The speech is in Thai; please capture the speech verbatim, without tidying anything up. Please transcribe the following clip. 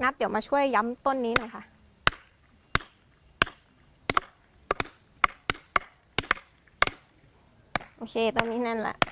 งัดเดี๋ยวมาช่วยย้ำต้นนี้หน่อยค่ะโอเคต้นนี้แน่นละ